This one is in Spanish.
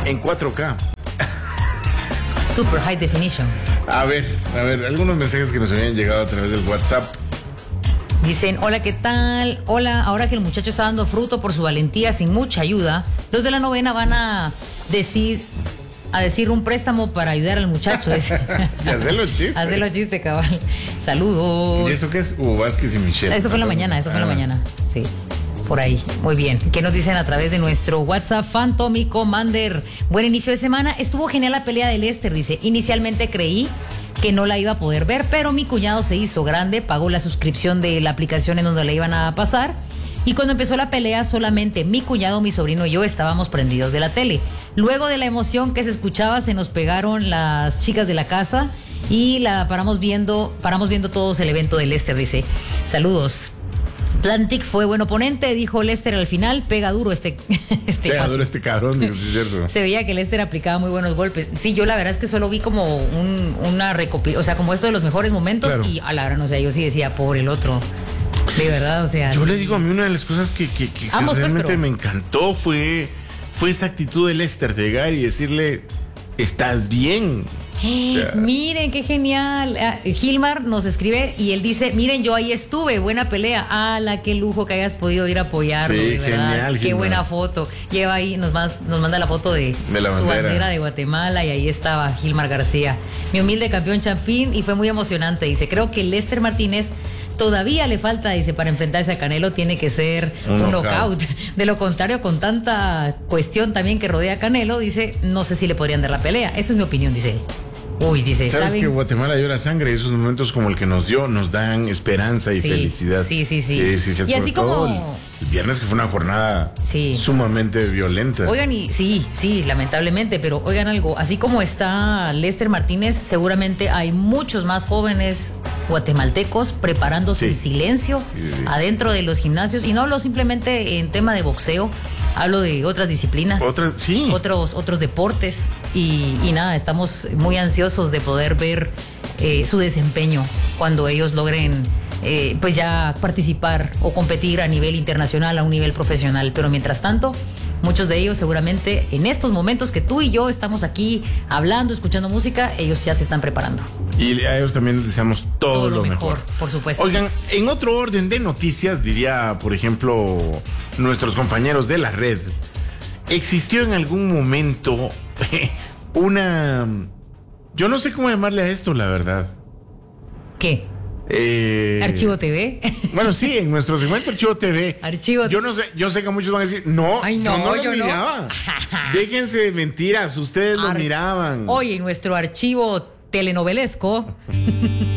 en 4K. Super high definition. A ver, algunos mensajes que nos habían llegado a través del WhatsApp. Dicen, hola, ¿qué tal? Hola, ahora que el muchacho está dando fruto por su valentía sin mucha ayuda, los de la novena van a decir un préstamo para ayudar al muchacho. Y hacer los chistes. Hacer los chistes, cabal. Saludos. ¿Y esto qué es? Hugo Vázquez y Michelle. Esto fue en la mañana, sí. Por ahí, muy bien. ¿Qué nos dicen a través de nuestro WhatsApp? Phantom y Commander. Buen inicio de semana. Estuvo genial la pelea de Lester, dice. Inicialmente creí que no la iba a poder ver, pero mi cuñado se hizo grande, pagó la suscripción de la aplicación en donde la iban a pasar. Y cuando empezó la pelea, solamente mi cuñado, mi sobrino y yo estábamos prendidos de la tele. Luego de la emoción que se escuchaba, se nos pegaron las chicas de la casa y paramos viendo todos el evento de Lester, dice. Saludos. Plantic fue buen oponente, dijo Lester al final, pega duro pega duro este cabrón, es cierto. Se veía que Lester aplicaba muy buenos golpes. Sí, yo la verdad es que solo vi como una recopilación, o sea, como esto de los mejores momentos, claro. Y a la gran, o sea, yo sí decía, pobre el otro. De verdad, o sea. Yo le digo, a mí una de las cosas que realmente me encantó fue esa actitud de Lester de llegar y decirle, estás bien. Miren, qué genial. Gilmar nos escribe y él dice, miren, yo ahí estuve, buena pelea. Qué lujo que hayas podido ir a apoyarlo, sí, de verdad. Genial, qué Gilmar. Buena foto. Lleva ahí, nos manda la foto de su bandera de Guatemala y ahí estaba Gilmar García. Mi humilde campeón Champín, y fue muy emocionante. Dice, creo que Lester Martínez todavía le falta, dice, para enfrentarse a Canelo tiene que ser un knockout. De lo contrario, con tanta cuestión también que rodea a Canelo, dice, no sé si le podrían dar la pelea. Esa es mi opinión, dice él. Uy, dice, ¿sabes que Guatemala llora sangre? Esos momentos como el que nos dio, nos dan esperanza y felicidad. Sí. Y así como el viernes, que fue una jornada sumamente violenta. Oigan, sí, lamentablemente, pero oigan algo, así como está Lester Martínez, seguramente hay muchos más jóvenes guatemaltecos preparándose en silencio adentro de los gimnasios, y no hablo simplemente en tema de boxeo, hablo de otras disciplinas, otros deportes, y nada, estamos muy ansiosos de poder ver su desempeño cuando ellos logren pues ya participar o competir a nivel internacional, a un nivel profesional. Pero mientras tanto, muchos de ellos seguramente en estos momentos que tú y yo estamos aquí hablando, escuchando música, ellos ya se están preparando. Y a ellos también les deseamos todo lo mejor, por supuesto. Oigan, en otro orden de noticias, diría, por ejemplo, nuestros compañeros de la red, existió en algún momento yo no sé cómo llamarle a esto, la verdad. ¿Qué? Archivo TV. Bueno, sí, en nuestro segmento Archivo TV. Archivo. Yo sé que muchos van a decir, no, yo no lo miraba. Déjense de mentiras, ustedes lo miraban. Oye, nuestro archivo telenovelesco.